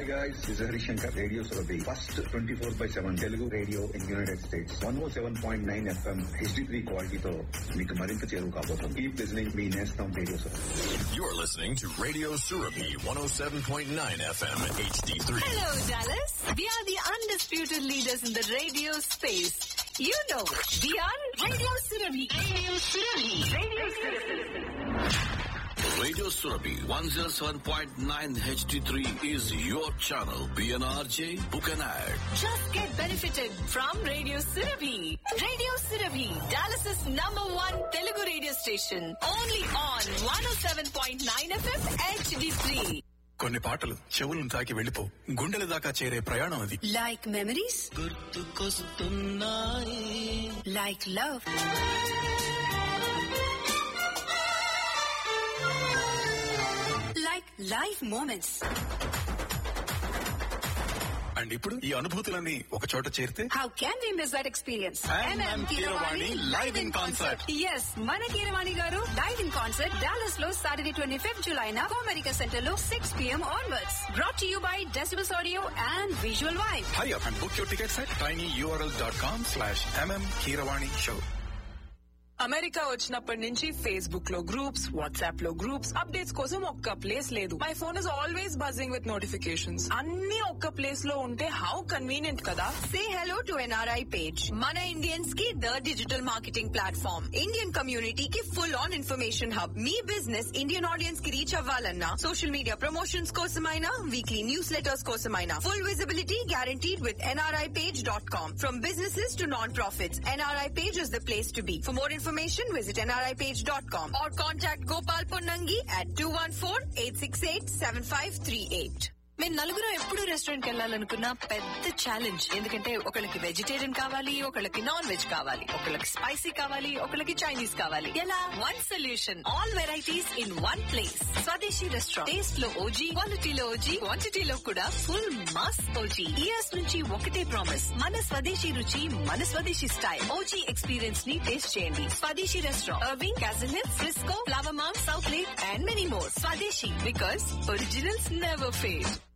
Hi guys, this is Harishankar, Radio Surabhi. First 24/7 Telugu radio in United States. 107.9 FM HD3 quality తో మీకు మరింత చేరువ కాబోతుంది. Keep listening మీ నేస్తం Radio Surabhi. You're listening to Radio Surabhi 107.9 FM HD3. Hello Dallas, we are the undisputed leaders in the radio space. You know, we are Radio Surabhi. Radio Surabhi. Radio Surabhi. Radio Surabhi 107.9 HD3 is your channel. PNRJ, book an ad. Just get benefited from Radio Surabhi. Radio Surabhi, Dallas's #1 Telugu radio station. Only on 107.9 FM HD3. కొన్ని పాటలు చెవులను తాకి వెళ్ళిపో గుండెల దాకా చేరే ప్రయాణం అది. Like memories, like love, like life moments. And ఇప్పుడు ఈ అనుభూతులన్నీ ఒక చోట చేరితే How can we miss that experience? MM Keeravani live in concert. Yes, మన కీరవాణి గారు live in concert Dallas లో Saturday 25th July na Comerica Center లో 6 p.m. onwards. Brought to you by Decibels Audio and Visual Vibe. hurry up and book your tickets at tinyurl.com/MM Keeravani show. America వచ్చినప్పటి నుంచి Facebook లో groups, WhatsApp లో groups, updates కోసం ఒక్క place లేదు. My phone is always buzzing with notifications. అన్ని ఒక్క place లో ఉంటే హౌ కన్వీనియంట్ కదా. Say hello to NRI page. Mana Indians ki the digital marketing platform. Indian community ki full on information hub. Me business Indian audience ki reach avvalanna. Social media promotions kosamaina, weekly newsletters kosamaina. Full visibility guaranteed with nripage.com. From businesses to non-profits, NRI page is the place to be. For more information, visit nripage.com or contact Gopal Ponnangi at 214-868-7538. మేము నలుగురు ఎప్పుడు restaurant కి వెళ్ళాలనుకున్న పెద్ద challenge. ఎందుకంటే ఒకళ్ళకి vegetarian కావాలి, ఒకళ్ళకి non veg కావాలి, ఒకళ్ళకి స్పైసీ కావాలి, ఒకళ్ళకి చైనీస్ కావాలి. ఎలా? One solution, all varieties in one place. స్వదేశీ రెస్టారెంట్. టేస్ట్ లో ఓజీ, క్వాలిటీలో ఓజీ, క్వాంటిటీలో కూడా ఫుల్ మాస్ ఓజీ. ఇయర్స్ నుంచి ఒకటే ప్రామిస్, మన స్వదేశీ రుచి, మన స్వదేశీ స్టైల్. ఓజీ ఎక్స్పీరియన్స్ ని టేస్ట్ చేయండి. స్వదేశీ restaurant, Irving, castle hills, Frisco, flower mark, south lake and many more. స్వదేశీ, బికాస్ ఒరిజినల్స్ నెవర్ ఫెయిల్.